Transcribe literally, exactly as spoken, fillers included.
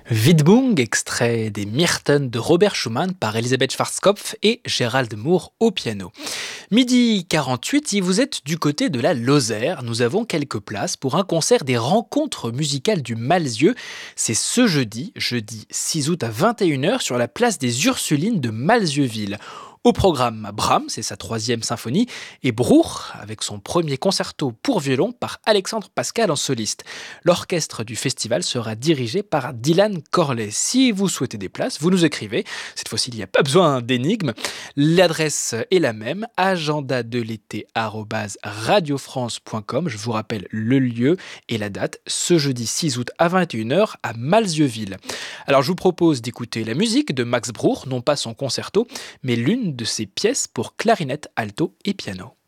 Widmung, extrait des Myrten de Robert Schumann par Elisabeth Schwarzkopf et Gérald Moore au piano. Midi quarante-huit, si vous êtes du côté de la Lozère, nous avons quelques places pour un concert des rencontres musicales du Malzieu. C'est ce jeudi, jeudi six août à vingt et une heures sur la place des Ursulines de Malzieuville. Au programme, Brahms et sa troisième symphonie, et Bruch avec son premier concerto pour violon par Alexandre Pascal en soliste. L'orchestre du festival sera dirigé par Dylan Corley. Si vous souhaitez des places, vous nous écrivez. Cette fois-ci, il n'y a pas besoin d'énigmes. L'adresse est la même, agenda de l'été arobase radiofrance point com. Je vous rappelle le lieu et la date, ce jeudi six août à vingt et une heures à Malzieuville. Alors, je vous propose d'écouter la musique de Max Bruch, non pas son concerto, mais l'une de ses pièces pour clarinette, alto et piano.